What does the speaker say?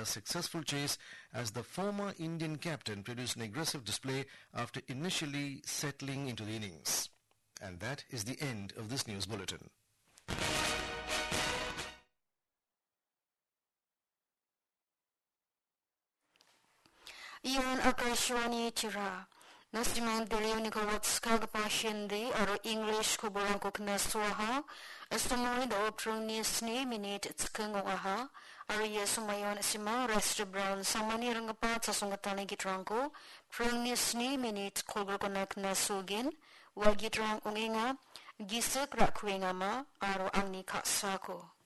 a successful chase as the former Indian captain produced an aggressive display after initially settling into the innings. And that is the end of this news bulletin. Iyon Akashwani Chira. Nasiman Deliunika Watska Pashindi or English Kuburanko Knaswaha, a summary the Opruni Sni Minute Tskangaha, Aria Sumayon Sima, Rest Brown, Samani Rangapat Sungatani Gitranko, Pruni Sni Minute Kulgokonak Nasugin, Wagitrang Unginga, Gisek Rakwingama, Aro Angni Katsako.